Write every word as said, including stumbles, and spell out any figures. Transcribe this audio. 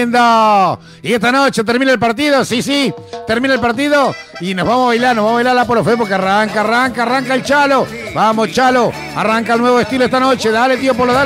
lindo! Y esta noche termina el partido, sí, sí, termina el partido y nos vamos a bailar, nos vamos a bailar la Polo Fe porque arranca, arranca, arranca el Chalo. Vamos, Chalo, arranca el nuevo estilo esta noche, dale, tío Polo, dale.